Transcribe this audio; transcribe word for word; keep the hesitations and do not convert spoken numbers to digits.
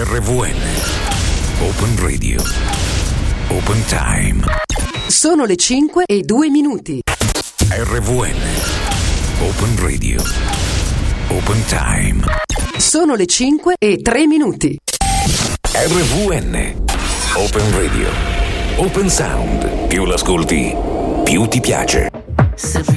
R V N Open Radio Open Time. Sono le cinque e due minuti. R V N Open Radio Open Time. Sono le cinque e tre minuti. R V N Open Radio Open Sound. Più l'ascolti, più ti piace.